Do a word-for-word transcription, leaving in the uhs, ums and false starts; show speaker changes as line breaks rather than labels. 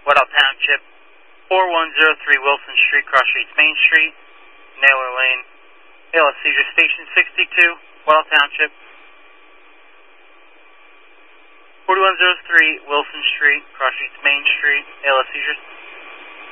Weddell Township, four one zero three Wilson Street, Cross Streets, Main Street, Naylor Lane, A L S Seizure Station sixty-two, Weddell Township, forty-one oh three Wilson Street, Cross Streets, Main Street, A L S Seizures.